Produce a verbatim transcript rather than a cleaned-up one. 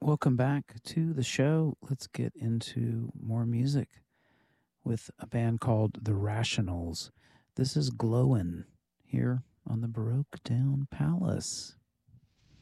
Welcome back to the show. Let's get into more music with a band called The Rationals. This is Glowin' here on the Baroque Down Palace.